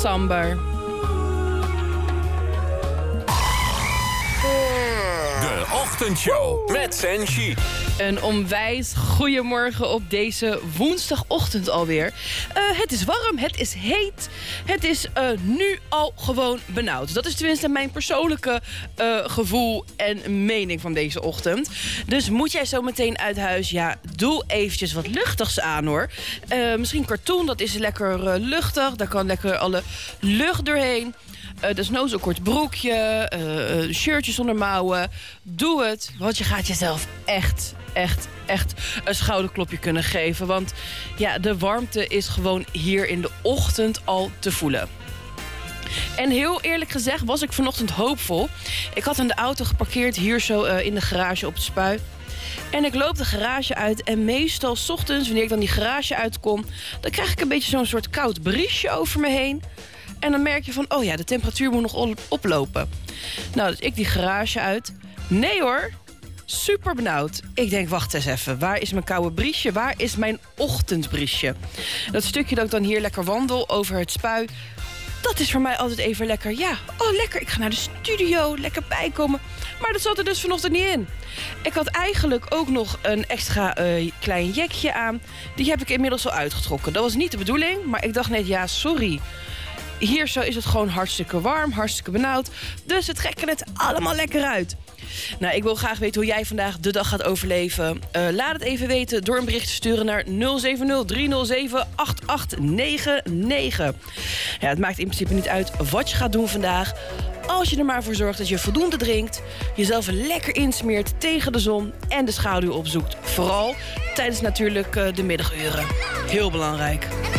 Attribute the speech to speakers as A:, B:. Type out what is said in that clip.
A: Sambar.
B: De Ochtendshow met Senshi.
A: Een onwijs goeiemorgen op deze woensdagochtend alweer. Het is warm, het is heet. Het is nu al gewoon benauwd. Dat is tenminste mijn persoonlijke gevoel en mening van deze ochtend. Dus moet jij zo meteen uit huis, ja, doe eventjes wat luchtigs aan, hoor. Misschien karton, dat is lekker luchtig. Daar kan lekker alle lucht doorheen. Desnoods een kort broekje, shirtje zonder mouwen. Doe het, want je gaat jezelf echt een schouderklopje kunnen geven. Want ja, de warmte is gewoon hier in de ochtend al te voelen. En heel eerlijk gezegd was ik vanochtend hoopvol. Ik had in de auto geparkeerd hier zo in de garage op het Spui. En ik loop de garage uit en meestal 's ochtends, wanneer ik dan die garage uitkom, dan krijg ik een beetje zo'n soort koud briesje over me heen. En dan merk je van, oh ja, de temperatuur moet nog oplopen. Nou, dus ik die garage uit. Nee hoor, super benauwd. Ik denk, wacht eens even, waar is mijn koude briesje? Waar is mijn ochtendbriesje? Dat stukje dat ik dan hier lekker wandel over het Spui, dat is voor mij altijd even lekker. Ja, oh lekker, ik ga naar de studio, lekker bijkomen. Maar dat zat er dus vanochtend niet in. Ik had eigenlijk ook nog een extra klein jekje aan. Die heb ik inmiddels al uitgetrokken. Dat was niet de bedoeling, maar ik dacht net, ja, sorry. Hier zo is het gewoon hartstikke warm, hartstikke benauwd. Dus we trekken het allemaal lekker uit. Nou, ik wil graag weten hoe jij vandaag de dag gaat overleven. Laat het even weten door een bericht te sturen naar 070-307-8899. Ja, het maakt in principe niet uit wat je gaat doen vandaag. Als je er maar voor zorgt dat je voldoende drinkt, jezelf lekker insmeert tegen de zon en de schaduw opzoekt. Vooral tijdens natuurlijk de middaguren. Heel belangrijk.